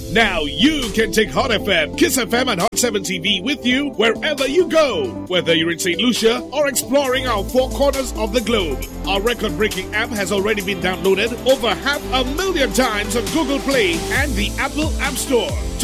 Now you can take Hot FM, Kiss FM, and Hot 7 TV with you wherever you go. Whether you're in St. Lucia or exploring our four corners of the globe. Our record-breaking app has already been downloaded over 500,000 times on Google Play and the Apple App Store.